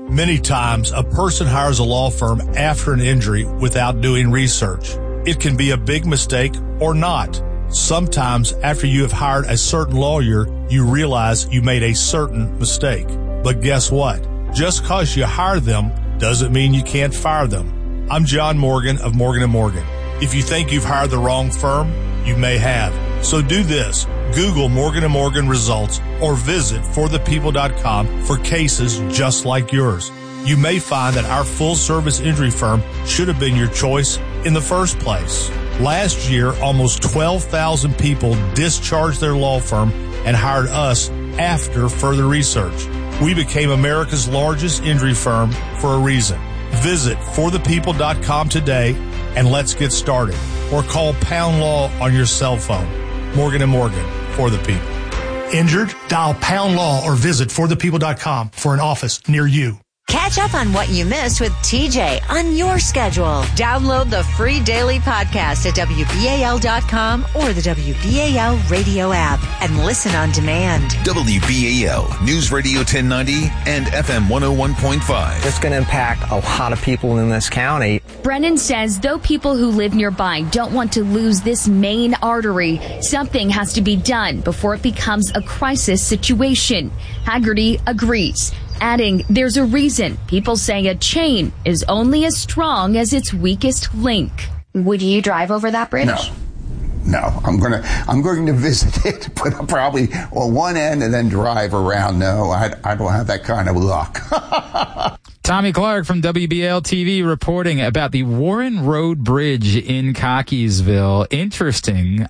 Many times, a person hires a law firm after an injury without doing research. It can be a big mistake or not. Sometimes, after you have hired a certain lawyer, you realize you made a certain mistake. But guess what? Just because you hire them doesn't mean you can't fire them. I'm John Morgan of Morgan & Morgan. If you think you've hired the wrong firm, you may have. So do this. Google Morgan & Morgan results or visit forthepeople.com for cases just like yours. You may find that our full-service injury firm should have been your choice in the first place. Last year, almost 12,000 people discharged their law firm and hired us after further research. We became America's largest injury firm for a reason. Visit forthepeople.com today and let's get started. Or call Pound Law on your cell phone. Morgan & Morgan, for the people. Injured? Dial Pound Law or visit forthepeople.com for an office near you. Catch up on what you missed with TJ on your schedule. Download the free daily podcast at WBAL.com or the WBAL radio app and listen on demand. WBAL, News Radio 1090 and FM 101.5. It's going to impact a lot of people in this county. Brennan says though people who live nearby don't want to lose this main artery, something has to be done before it becomes a crisis situation. Haggerty agrees, adding there's a reason people say a chain is only as strong as its weakest link. Would you drive over that bridge? No, I'm going to visit it, but I'll probably on one end and then drive around. No, I don't have that kind of luck. Tommy Clark from WBL TV reporting about the Warren Road Bridge in Cockeysville. Interesting.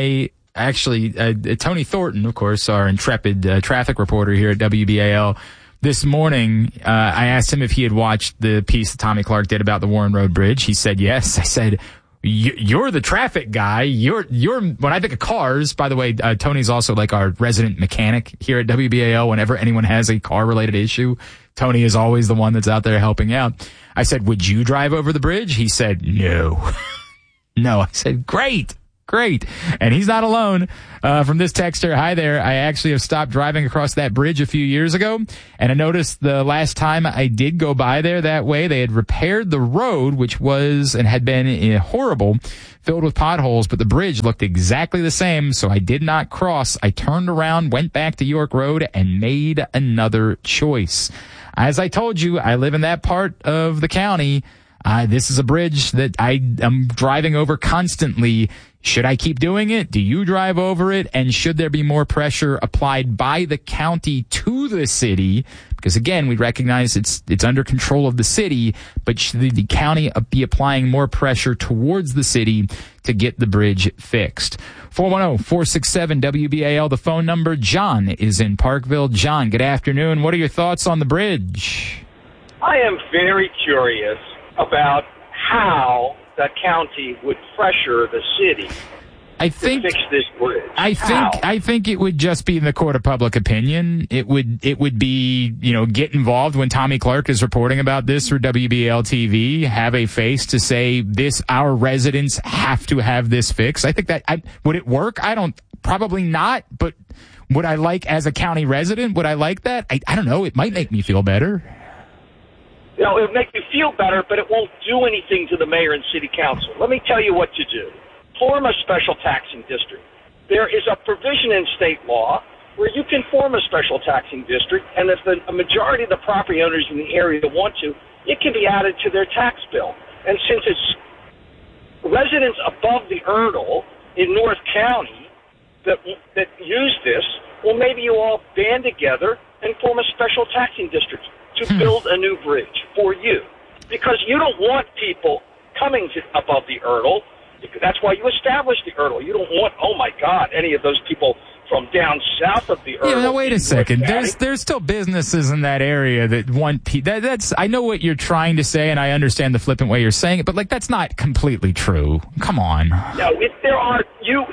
Tony Thornton, of course, our intrepid traffic reporter here at WBAL, this morning, I asked him if he had watched the piece that Tommy Clark did about the Warren Road Bridge. He said yes. I said, you're the traffic guy. You're when I think of cars, by the way, Tony's also like our resident mechanic here at WBAL. Whenever anyone has a car related issue, Tony is always the one that's out there helping out. I said, would you drive over the bridge? He said, no. No. I said, great. And he's not alone. From this texter, hi there. I actually have stopped driving across that bridge a few years ago, and I noticed the last time I did go by there that way, they had repaired the road, which was and had been horrible, filled with potholes, but the bridge looked exactly the same, so I did not cross. I turned around, went back to York Road, and made another choice. As I told you, I live in that part of the county. This is a bridge that I am driving over constantly. Should I keep doing it? Do you drive over it? And should there be more pressure applied by the county to the city? Because again, we recognize it's under control of the city, but should the county be applying more pressure towards the city to get the bridge fixed? 410-467-WBAL, the phone number. John is in Parkville. John, good afternoon. What are your thoughts on the bridge? I am very curious about how the county would pressure the city to fix this bridge. I think it would just be in the court of public opinion. It would be, get involved when Tommy Clark is reporting about this for WBL TV, have a face to say our residents have to have this fixed. I think that would it work? Probably not, but would I like as a county resident, would I like that? I don't know. It might make me feel better. It would make you feel better, but it won't do anything to the mayor and city council. Let me tell you what to do. Form a special taxing district. There is a provision in state law where you can form a special taxing district, and if a majority of the property owners in the area want to, it can be added to their tax bill. And since it's residents above the Erdel in North County that use this, well, maybe you all band together and form a special taxing district to build a new bridge for you. Because you don't want people coming above the Erdel. That's why you established the Erdel. You don't want, oh my God, any of those people from down south of the Erdel. Yeah, now wait a second. There's still businesses in that area that want that's I know what you're trying to say, and I understand the flippant way you're saying it, but that's not completely true. Come on. No, if there are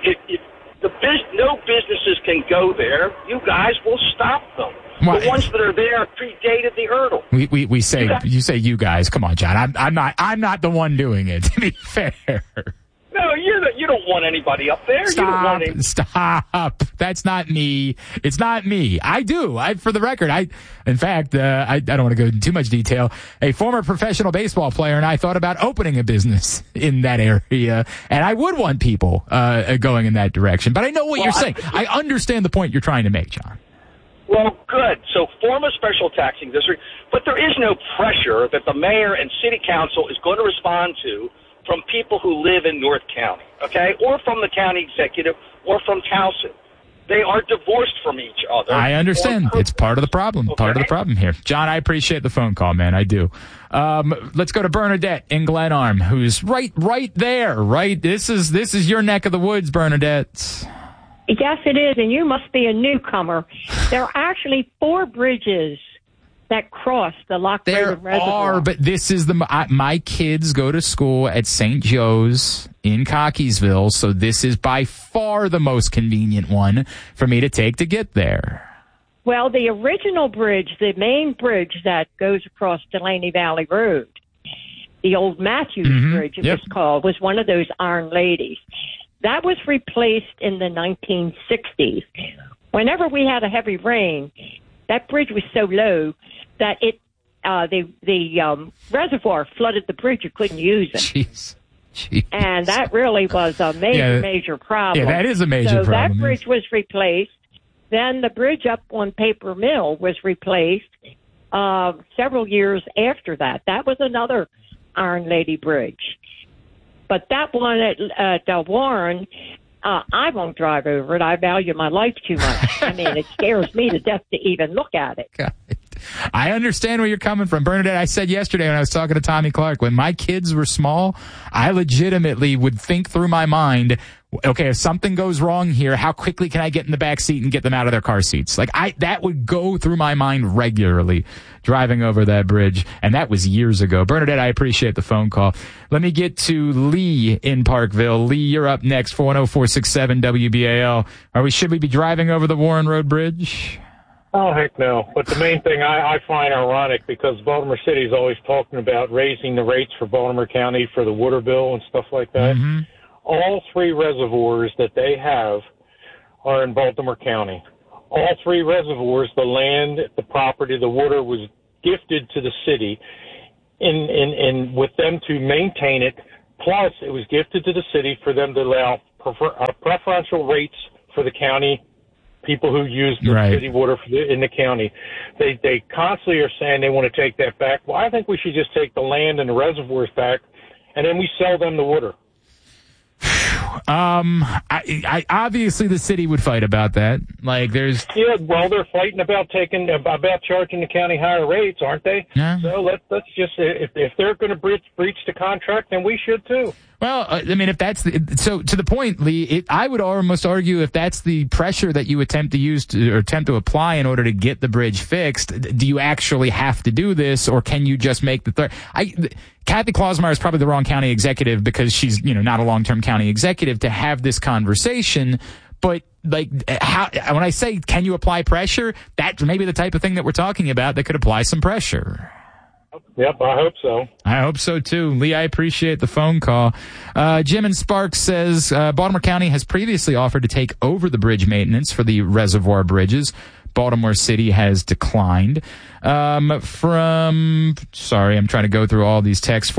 no businesses can go there, you guys will stop them. The ones that are there predated the Erdel. We say you say you guys. Come on, John. I'm not the one doing it. To be fair. No, you're don't want anybody up there. Stop. That's not me. It's not me. I do. For the record, in fact, I don't want to go into too much detail. A former professional baseball player and I thought about opening a business in that area, and I would want people going in that direction. But I know what you're saying. I understand the point you're trying to make, John. Well, good. So form a special taxing district, but there is no pressure that the mayor and city council is going to respond to from people who live in North County, okay, or from the county executive or from Towson. They are divorced from each other. I understand. It's part of the problem. Okay. Part of the problem here. John, I appreciate the phone call, man. I do. Let's go to Bernadette in Glenarm, who's right there, right? This is your neck of the woods, Bernadette. Yes, it is, and you must be a newcomer. There are actually 4 bridges that cross the Loch Raven Reservoir. There are, but this is my kids go to school at St. Joe's in Cockeysville, so this is by far the most convenient one for me to take to get there. Well, the original bridge, the main bridge that goes across Delaney Valley Road, the old Matthews Bridge, it was called, was one of those Iron Ladies. That was replaced in the 1960s. Whenever we had a heavy rain, that bridge was so low that the reservoir flooded the bridge. You couldn't use it. Jeez. And that really was a major problem. Yeah, that is a major problem. So that bridge was replaced. Then the bridge up on Paper Mill was replaced several years after that. That was another Iron Lady Bridge. But that one at Warren, I won't drive over it. I value my life too much. I mean, it scares me to death to even look at it. God. I understand where you're coming from. Bernadette, I said yesterday when I was talking to Tommy Clark, when my kids were small, I legitimately would think through my mind, okay, if something goes wrong here, how quickly can I get in the back seat and get them out of their car seats? Like that would go through my mind regularly driving over that bridge. And that was years ago. Bernadette, I appreciate the phone call. Let me get to Lee in Parkville. Lee, you're up next. 410-467 WBAL. Should we be driving over the Warren Road Bridge? Oh, heck no. But the main thing I find ironic, because Baltimore City is always talking about raising the rates for Baltimore County for the water bill and stuff like that. Mm-hmm. All 3 reservoirs that they have are in Baltimore County. All 3 reservoirs, the land, the property, the water was gifted to the city and with them to maintain it. Plus, it was gifted to the city for them to allow preferential rates for the county people who use the city water in the county. They constantly are saying they want to take that back. Well, I think we should just take the land and the reservoirs back, and then we sell them the water. I obviously the city would fight about that. Like they're fighting about charging the county higher rates, aren't they? Yeah. So let's just if they're going to breach the contract, then we should too. Well, I mean, if that's so to the point, Lee, I would almost argue if that's the pressure that you attempt to apply in order to get the bridge fixed, do you actually have to do this, or can you just make the third? Kathy Klausmeyer is probably the wrong county executive because she's, not a long-term county executive to have this conversation. But when I say, can you apply pressure? That may be the type of thing that we're talking about that could apply some pressure. Yep, I hope so. I hope so, too. Lee, I appreciate the phone call. Jim in Sparks says, Baltimore County has previously offered to take over the bridge maintenance for the reservoir bridges. Baltimore City has declined. I'm trying to go through all these texts.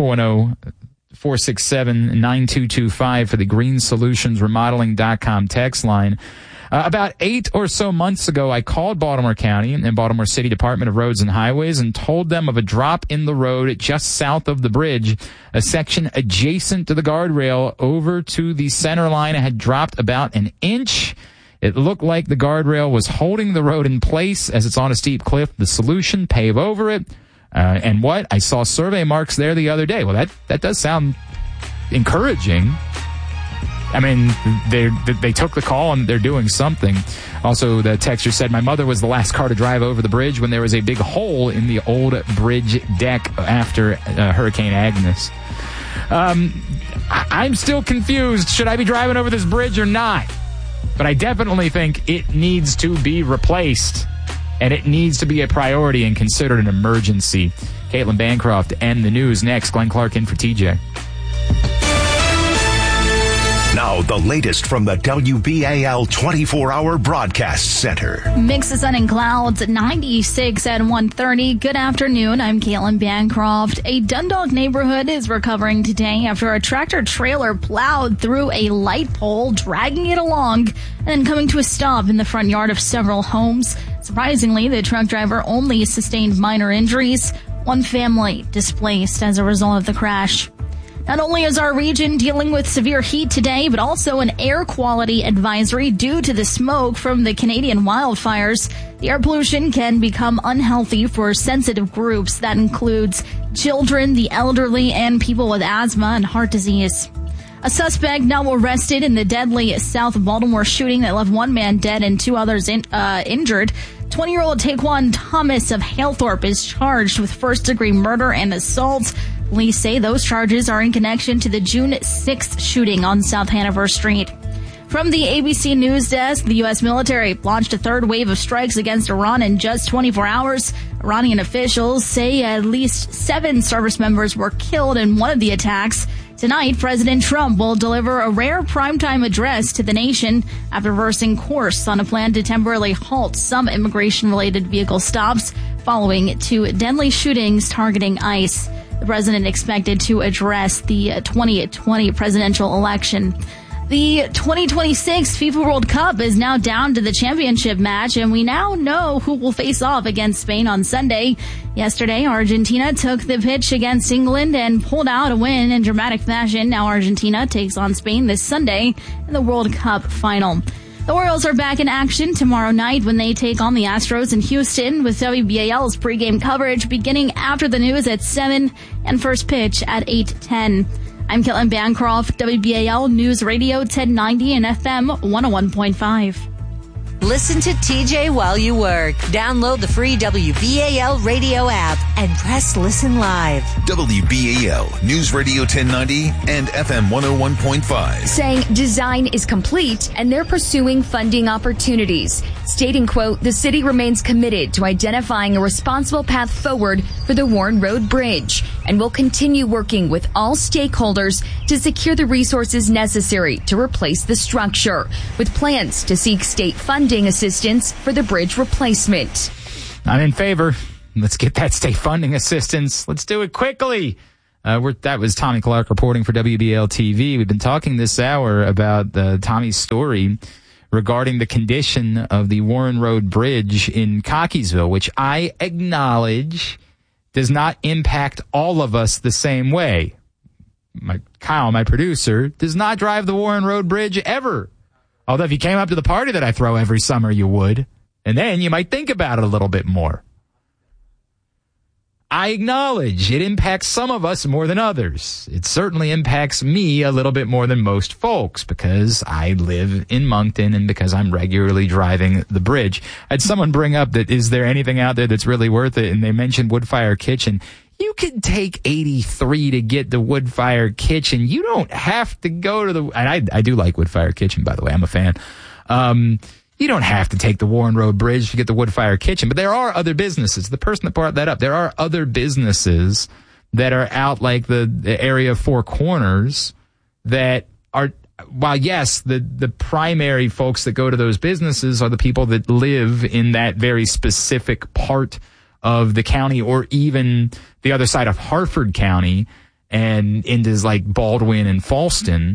410-467-9225 for the greensolutionsremodeling.com text line. About 8 or so months ago, I called Baltimore County and Baltimore City Department of Roads and Highways and told them of a drop in the road just south of the bridge. A section adjacent to the guardrail over to the center line had dropped about an inch. It looked like the guardrail was holding the road in place as it's on a steep cliff. The solution, pave over it. And what? I saw survey marks there the other day. Well, that does sound encouraging. I mean, they took the call and they're doing something. Also, the texter said, my mother was the last car to drive over the bridge when there was a big hole in the old bridge deck after Hurricane Agnes. I'm still confused. Should I be driving over this bridge or not? But I definitely think it needs to be replaced, and it needs to be a priority and considered an emergency. Caitlin Bancroft and the news next. Glenn Clark in for TJ. Now Now, the latest from the WBAL 24-hour broadcast center. Mix of sun and clouds, 96 at 1:30. Good afternoon. I'm Caitlin Bancroft. A Dundalk neighborhood is recovering today after a tractor trailer plowed through a light pole, dragging it along, and then coming to a stop in the front yard of several homes. Surprisingly, the truck driver only sustained minor injuries. One family displaced as a result of the crash. Not only is our region dealing with severe heat today, but also an air quality advisory due to the smoke from the Canadian wildfires. The air pollution can become unhealthy for sensitive groups. That includes children, the elderly, and people with asthma and heart disease. A suspect now arrested in the deadly South Baltimore shooting that left one man dead and two others injured. 20-year-old Taquan Thomas of Halethorpe is charged with first-degree murder and assault. Police say those charges are in connection to the June 6th shooting on South Hanover Street. From the ABC News Desk, the U.S. military launched a third wave of strikes against Iran in just 24 hours. Iranian officials say at least 7 service members were killed in one of the attacks. Tonight, President Trump will deliver a rare primetime address to the nation after reversing course on a plan to temporarily halt some immigration-related vehicle stops following 2 deadly shootings targeting ICE. The president expected to address the 2020 presidential election. The 2026 FIFA World Cup is now down to the championship match, and we now know who will face off against Spain on Sunday. Yesterday, Argentina took the pitch against England and pulled out a win in dramatic fashion. Now Argentina takes on Spain this Sunday in the World Cup final. The Orioles are back in action tomorrow night when they take on the Astros in Houston, with WBAL's pregame coverage beginning after the news at 7 and first pitch at 8:10. I'm Caitlin Bancroft, WBAL News Radio 1090 and FM 101.5. Listen to TJ while you work. Download the free WBAL radio app and press listen live. WBAL News Radio 1090 and FM 101.5. Saying design is complete and they're pursuing funding opportunities. Stating, quote, the city remains committed to identifying a responsible path forward for the Warren Road Bridge and will continue working with all stakeholders to secure the resources necessary to replace the structure, with plans to seek state funding assistance for the bridge replacement. I'm in favor. Let's get that state funding assistance. Let's do it quickly. That was Tommy Clark reporting for WBAL TV. We've been talking this hour about Tommy's story regarding the condition of the Warren Road Bridge in Cockeysville, which I acknowledge does not impact all of us the same way. Kyle, my producer, does not drive the Warren Road Bridge ever. Although if you came up to the party that I throw every summer, you would. And then you might think about it a little bit more. I acknowledge it impacts some of us more than others. It certainly impacts me a little bit more than most folks because I live in Moncton and because I'm regularly driving the bridge. I had someone bring up that is there anything out there that's really worth it? And they mentioned Woodfire Kitchen. You can take 83 to get the Woodfire Kitchen. You don't have to go to the... And I do like Woodfire Kitchen, by the way. I'm a fan. You don't have to take the Warren Road Bridge to get the Woodfire Kitchen, but there are other businesses. The person that brought that up, there are other businesses that are out like the area of Four Corners that are, while yes, the primary folks that go to those businesses are the people that live in that very specific part of the county or even the other side of Harford County and into like Baldwin and Falston.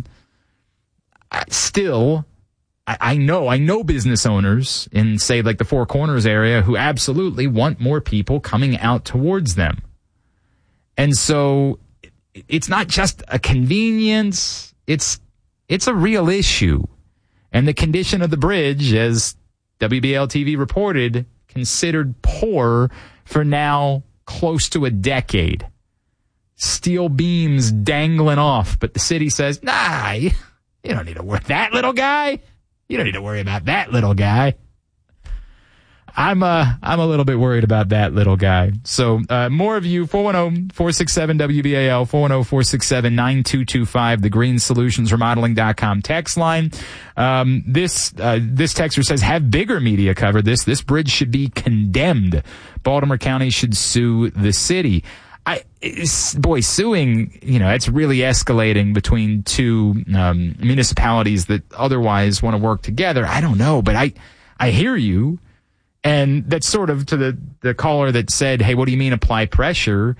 Still, I know business owners in, say, like the Four Corners area who absolutely want more people coming out towards them. And so it's not just a convenience. It's a real issue. And the condition of the bridge, as WBAL TV reported, considered poor for now close to a decade. Steel beams dangling off, but the city says, nah, you don't need to worry that little guy. You don't need to worry about that little guy. I'm a little bit worried about that little guy. So, more of you, 410-467-WBAL, 410-467-9225, the greensolutionsremodeling.com text line. This texter says, have bigger media cover this. This bridge should be condemned. Baltimore County should sue the city. suing, it's really escalating between two municipalities that otherwise want to work together. I don't know, but I hear you. And that's sort of to the caller that said, hey, what do you mean apply pressure?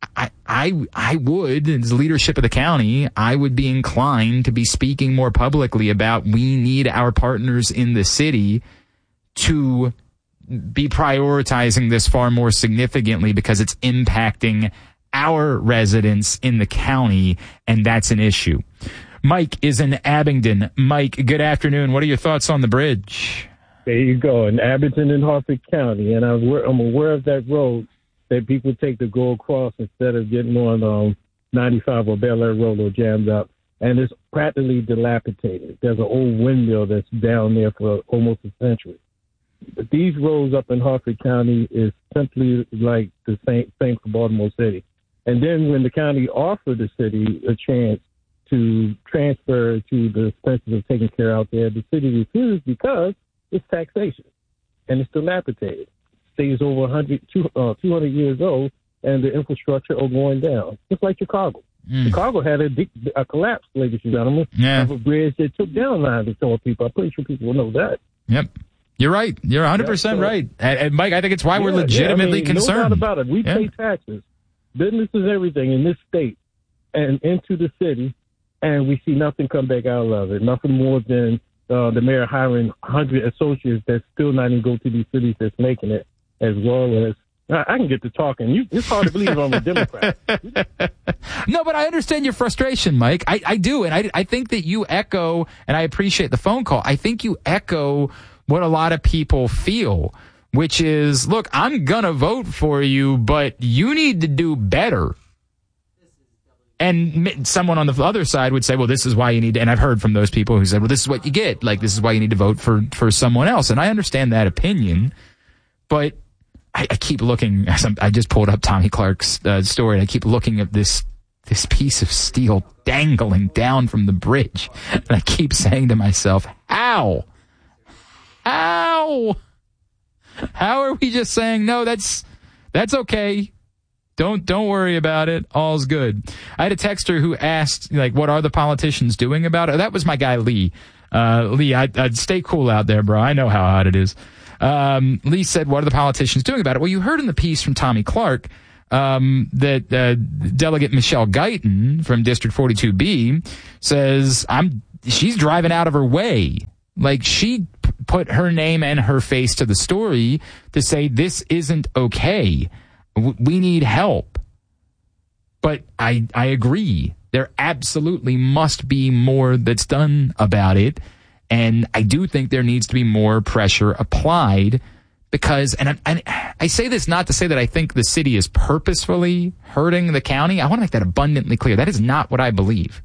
I would, as leadership of the county, I would be inclined to be speaking more publicly about we need our partners in the city to be prioritizing this far more significantly because it's impacting our residents in the county, and that's an issue. Mike is in Abingdon. Mike, good afternoon. What are your thoughts on the bridge? There you go, in Abingdon and Harford County, and I'm aware of that road that people take to go across instead of getting on 95 or Bel Air Road or jammed up, and it's practically dilapidated. There's an old windmill that's down there for almost a century. But these roads up in Harford County is simply like the same for Baltimore City. And then when the county offered the city a chance to transfer to the expenses of taking care out there, the city refused because it's taxation and it's dilapidated. City is over 200 years old, and the infrastructure are going down, just like Chicago. Chicago had a collapse, ladies and gentlemen, of a bridge that took down 9 people. I'm pretty sure people will know that. Yep. You're right. You're 100% right. And Mike, I think it's why we're legitimately concerned. No doubt about it. We pay taxes, businesses, everything in this state and into the city, and we see nothing come back out of it. Nothing more than the mayor hiring 100 associates that still not even go to these cities that's making it, as well as I can get to talking. It's hard to believe I'm a Democrat. No, but I understand your frustration, Mike. I do, and I think that you echo, and I appreciate the phone call, I think you echo what a lot of people feel, which is, look, I'm going to vote for you, but you need to do better. And someone on the other side would say, well, this is why you need to, and I've heard from those people who said, well, this is what you get. Like, this is why you need to vote for someone else. And I understand that opinion, but I keep looking, I just pulled up Tommy Clark's story, and I keep looking at this piece of steel dangling down from the bridge. And I keep saying to myself, how are we just saying, no, that's okay. Don't worry about it. All's good. I had a texter who asked, like, what are the politicians doing about it? That was my guy, Lee. Lee, I'd stay cool out there, bro. I know how hot it is. Lee said, what are the politicians doing about it? Well, you heard in the piece from Tommy Clark that Delegate Michelle Guyton from District 42B says she's driving out of her way. Like, she put her name and her face to the story to say this isn't okay. We need help. But I agree. There absolutely must be more that's done about it. And I do think there needs to be more pressure applied because, and I say this not to say that I think the city is purposefully hurting the county. I want to make that abundantly clear. That is not what I believe.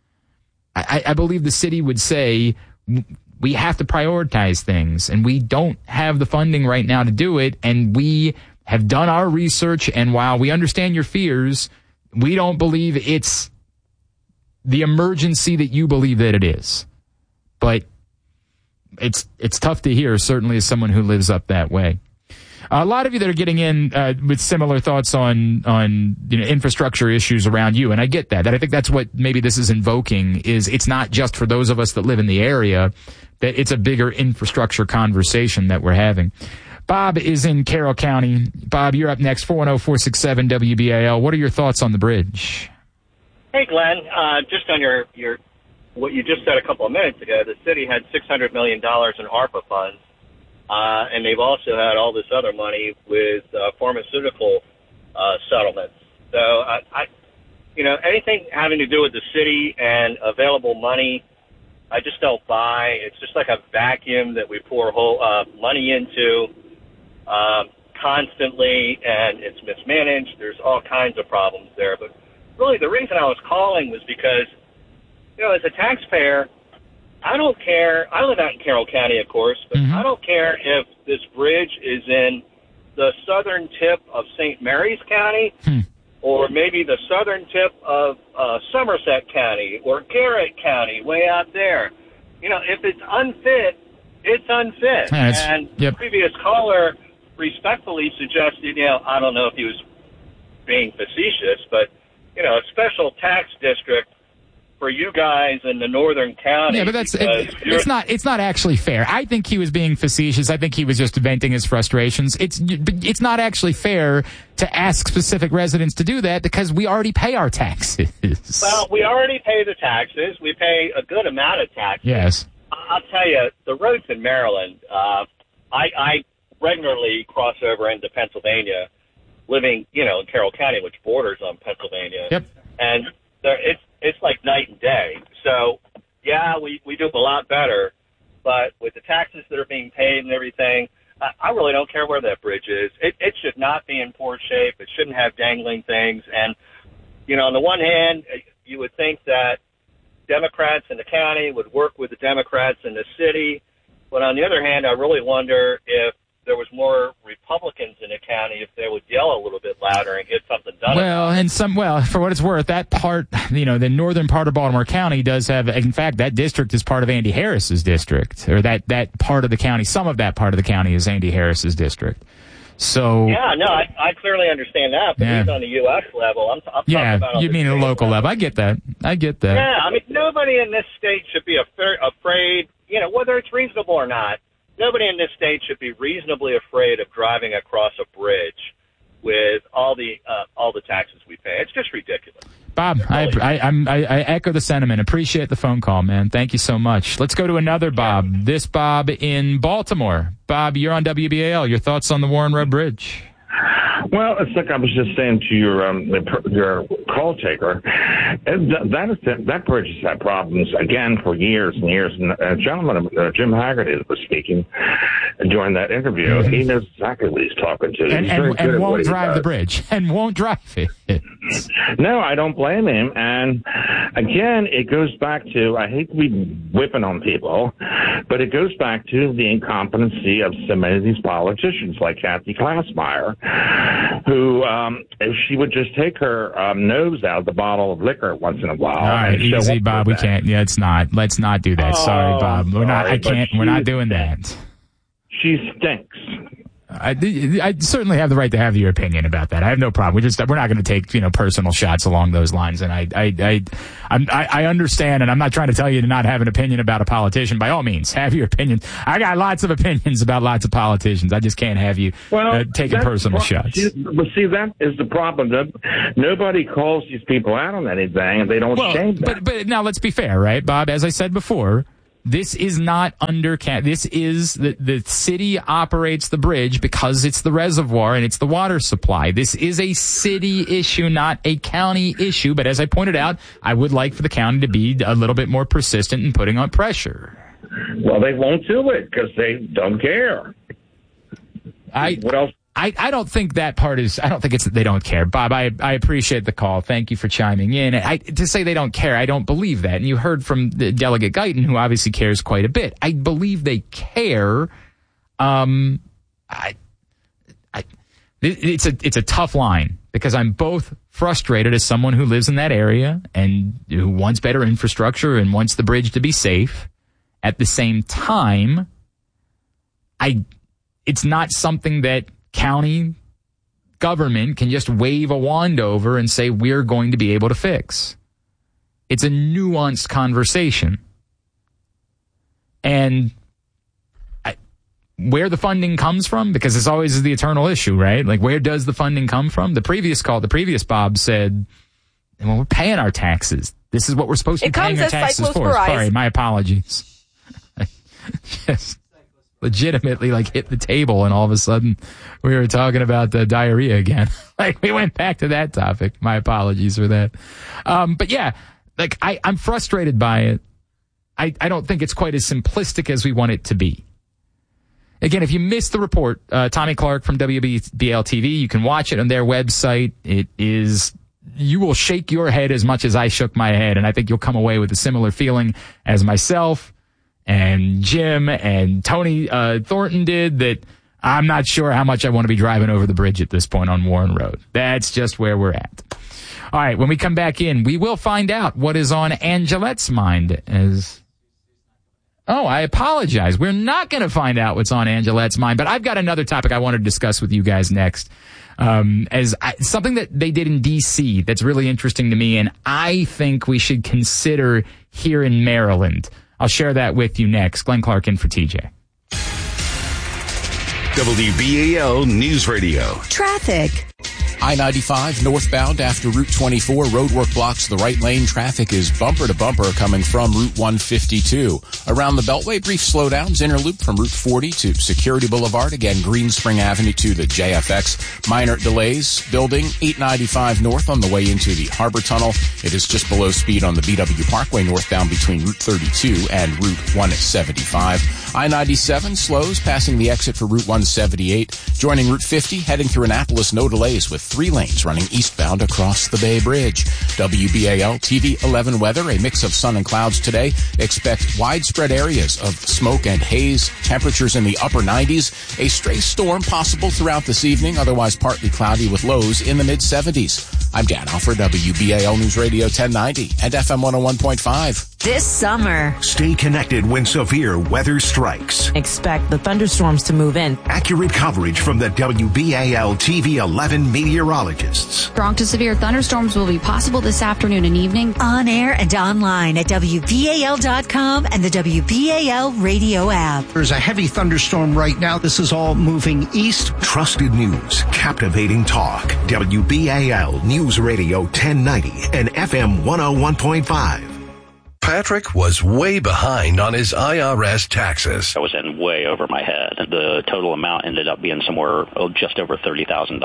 I believe the city would say, we have to prioritize things, and we don't have the funding right now to do it, and we have done our research, and while we understand your fears, we don't believe it's the emergency that you believe that it is. But it's tough to hear, certainly as someone who lives up that way. A lot of you that are getting in with similar thoughts on infrastructure issues around you, and I get that. I think that's what maybe this is invoking, is it's not just for those of us that live in the area, that it's a bigger infrastructure conversation that we're having. Bob is in Carroll County. Bob, you're up next, 410-467-WBAL. What are your thoughts on the bridge? Hey, Glenn. Just on your what you just said a couple of minutes ago, the city had $600 million in ARPA funds, and they've also had all this other money with pharmaceutical settlements. So, anything having to do with the city and available money, I just don't buy. It's just like a vacuum that we pour whole money into constantly, and it's mismanaged. There's all kinds of problems there. But really, the reason I was calling was because, as a taxpayer, I don't care. I live out in Carroll County, of course, but I don't care if this bridge is in the southern tip of St. Mary's County or maybe the southern tip of Somerset County or Garrett County, way out there. If it's unfit, it's unfit. And the previous caller respectfully suggested, I don't know if he was being facetious, but, you know, a special tax district for you guys in the northern county. Yeah, but it's not actually fair. I think he was being facetious. I think he was just venting his frustrations. It's not actually fair to ask specific residents to do that because we already pay our taxes. Well, we already pay the taxes. We pay a good amount of taxes. Yes. I'll tell you, the roads in Maryland, I regularly cross over into Pennsylvania, living, you know, in Carroll County, which borders on Pennsylvania. Yep. And it's like night and day. So, yeah, we do a lot better, but with the taxes that are being paid and everything, I really don't care where that bridge is. It should not be in poor shape. It shouldn't have dangling things. And, you know, on the one hand, you would think that Democrats in the county would work with the Democrats in the city. But on the other hand, I really wonder if there was more Republicans in the county, if they would yell a little bit louder and get something done. Well, for what it's worth, that part, you know, the northern part of Baltimore County does have, in fact, that district is part of Andy Harris's district, or that part of the county, some of that part of the county is Andy Harris's district. So. Yeah, no, I clearly understand that, but he's on the U.S. level. I'm talking about you mean the local level. I get that. Yeah, I mean, nobody in this state should be afraid, you know, whether it's reasonable or not. Nobody in this state should be reasonably afraid of driving across a bridge with all the taxes we pay. It's just ridiculous. Bob, really. I echo the sentiment. Appreciate the phone call, man. Thank you so much. Let's go to another Bob. Yeah. This Bob in Baltimore. Bob, you're on WBAL. Your thoughts on the Warren Road Bridge? Well, it's like I was just saying to your call taker. That bridge has had problems again for years and years. And a gentleman, Jim Haggerty, was speaking during that interview. Mm-hmm. He knows exactly what he's talking to. And won't drive the bridge. And won't drive it. No, I don't blame him. And again, it goes back to, I hate to be whipping on people, but it goes back to the incompetency of so many of these politicians like Kathy Glassmeyer, who, if she would just take her nose out of the bottle of liquor once in a while. All right, easy, Bob. We can't. Yeah, it's not. Let's not do that. Sorry, Bob. We're not. I can't. We're not doing that. She stinks. I certainly have the right to have your opinion about that. I have no problem. We're not going to take, you know, personal shots along those lines. And I understand, and I'm not trying to tell you to not have an opinion about a politician. By all means, have your opinion. I got lots of opinions about lots of politicians. I just can't have you taking personal shots. But see, that is the problem. Nobody calls these people out on anything, and they don't shame them. But now let's be fair, right, Bob? As I said before, this is not this is the city operates the bridge because it's the reservoir and it's the water supply. This is a city issue, not a county issue. But as I pointed out, I would like for the county to be a little bit more persistent in putting on pressure. Well, they won't do it because they don't care. What else? I don't think that part is, I don't think it's that they don't care. Bob, I appreciate the call. Thank you for chiming in. To say they don't care, I don't believe that. And you heard from the Delegate Guyton, who obviously cares quite a bit. I believe they care. It's a tough line because I'm both frustrated as someone who lives in that area and who wants better infrastructure and wants the bridge to be safe. At the same time, it's not something that county government can just wave a wand over and say, we're going to be able to fix. It's a nuanced conversation. And where the funding comes from, because it's always the eternal issue, right? Like, where does the funding come from? The previous Bob said, well, we're paying our taxes. This is what we're supposed to be paying our taxes for. Sorry, my apologies. Just legitimately hit the table, and all of a sudden we were talking about the diarrhea again. We went back to that topic. My apologies for that. But yeah, I'm frustrated by it. I don't think it's quite as simplistic as we want it to be. Again, if you missed the report, Tommy Clark from WBL TV, you can watch it on their website. You will shake your head as much as I shook my head, and I think you'll come away with a similar feeling as myself and Jim and Tony Thornton did, that I'm not sure how much I want to be driving over the bridge at this point on Warren Road. That's just where we're at. All right, when we come back in, we will find out what is on Angelette's mind as... Oh, I apologize. We're not going to find out what's on Angelette's mind, but I've got another topic I want to discuss with you guys next. Something that they did in D.C. that's really interesting to me, and I think we should consider here in Maryland. I'll share that with you next. Glenn Clark in for TJ. WBAL News Radio. Traffic. I-95 northbound after Route 24. Roadwork blocks the right lane. Traffic is bumper to bumper coming from Route 152. Around the Beltway, brief slowdowns. Inner loop from Route 40 to Security Boulevard. Again, Greenspring Avenue to the JFX. Minor delays building 895 north on the way into the Harbor Tunnel. It is just below speed on the BW Parkway northbound between Route 32 and Route 175. I-97 slows passing the exit for Route 178. Joining Route 50, heading through Annapolis, no delays with 3 lanes running eastbound across the Bay Bridge. WBAL TV 11 weather, a mix of sun and clouds today. Expect widespread areas of smoke and haze. Temperatures in the upper 90s. A stray storm possible throughout this evening, otherwise partly cloudy with lows in the mid-70s. I'm Dan Alford, WBAL News Radio 1090 and FM 101.5. This summer, Stay connected when severe weather strikes. Expect the thunderstorms to move in. Accurate coverage from the WBAL TV 11 meteorologists. Strong to severe thunderstorms will be possible this afternoon and evening. On air and online at WBAL.com and the WBAL radio app. There's a heavy thunderstorm right now. This is all moving east. Trusted news, captivating talk. WBAL News Radio 1090 and FM 101.5. Patrick was way behind on his IRS taxes. I was in way over my head. The total amount ended up being somewhere just over $30,000.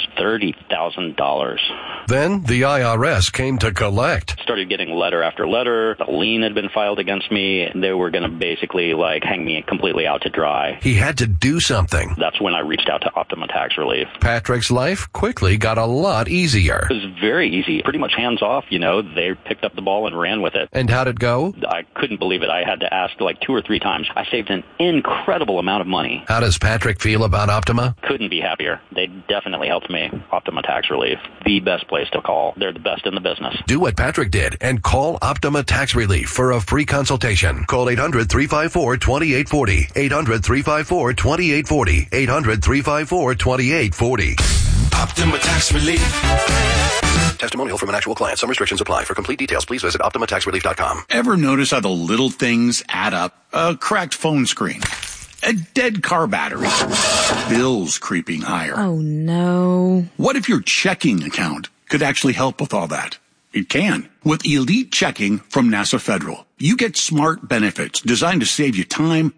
$30,000. Then the IRS came to collect. Started getting letter after letter. A lien had been filed against me. They were going to basically hang me completely out to dry. He had to do something. That's when I reached out to Optima Tax Relief. Patrick's life quickly got a lot easier. It was very easy. Pretty much hands off, They picked up the ball and ran with it. And how did it go? I couldn't believe it. I had to ask 2 or 3 times. I saved an incredible amount of money. How does Patrick feel about Optima? Couldn't be happier. They definitely helped me. Optima Tax Relief. The best place to call. They're the best in the business. Do what Patrick did and call Optima Tax Relief for a free consultation. Call 800-354-2840. 800-354-2840. 800-354-2840. Optima Tax Relief. Testimonial from an actual client. Some restrictions apply. For complete details, please visit OptimaTaxRelief.com. Ever notice how the little things add up? A cracked phone screen, a dead car battery, bills creeping higher. Oh, no. What if your checking account could actually help with all that? It can. With Elite Checking from NASA Federal. You get smart benefits designed to save you time,